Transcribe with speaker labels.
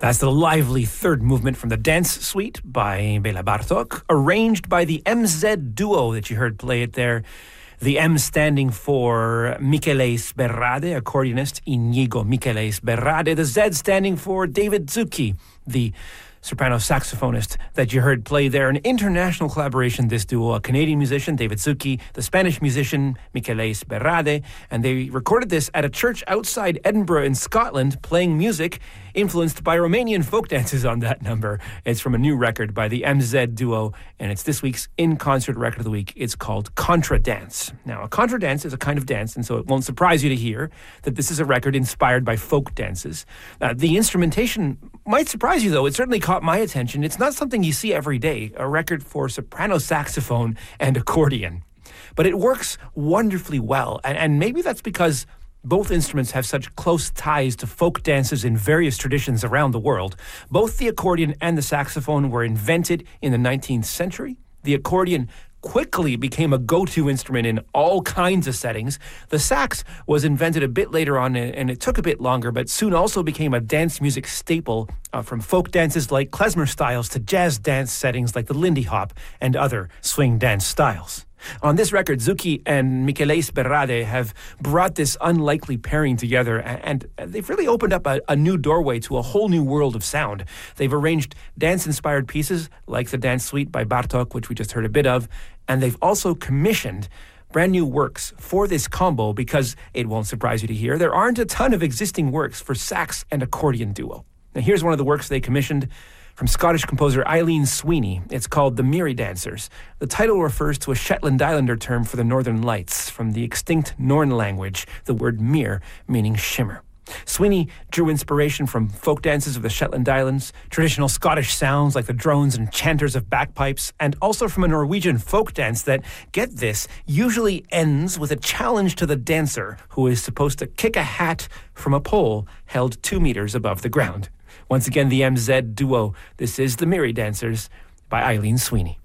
Speaker 1: That's the lively third movement from the Dance Suite by Bela Bartok, arranged by the MZ duo that you heard play it there. The M standing for Michele Sberrade, accordionist Inigo Michele Sberrade. The Z standing for David Zucchi, the soprano saxophonist that you heard play there. An international collaboration, this duo, a Canadian musician, David Zucchi, the Spanish musician, Michele Sberrade, and they recorded this at a church outside Edinburgh in Scotland, playing music influenced by Romanian folk dances on that number. It's from a new record by the MZ duo, and it's this week's in-concert record of the week. It's called Contra Dance. Now, a contra dance is a kind of dance, and so it won't surprise you to hear that this is a record inspired by folk dances. The instrumentation might surprise you, though. It certainly caught my attention. It's not something you see every day, a record for soprano saxophone and accordion. But it works wonderfully well, and maybe that's because both instruments have such close ties to folk dances in various traditions around the world. Both the accordion and the saxophone were invented in the 19th century. The accordion quickly became a go-to instrument in all kinds of settings. The sax was invented a bit later on, and it took a bit longer, but soon also became a dance music staple, from folk dances like klezmer styles to jazz dance settings like the Lindy Hop and other swing dance styles. On this record, Zucchi and Michele Sberrade have brought this unlikely pairing together, and they've really opened up a new doorway to a whole new world of sound. They've arranged dance-inspired pieces like the Dance Suite by Bartok, which we just heard a bit of, and they've also commissioned brand new works for this combo because, it won't surprise you to hear, there aren't a ton of existing works for sax and accordion duo. Now here's one of the works they commissioned from Scottish composer Eileen Sweeney. It's called The Mirry Dancers. The title refers to a Shetland Islander term for the Northern Lights, from the extinct Norn language, the word mir meaning shimmer. Sweeney drew inspiration from folk dances of the Shetland Islands, traditional Scottish sounds like the drones and chanters of bagpipes, and also from a Norwegian folk dance that, get this, usually ends with a challenge to the dancer, who is supposed to kick a hat from a pole held 2 meters above the ground. Once again, the MZ duo. This is The Mirry Dancers by Eileen Sweeney.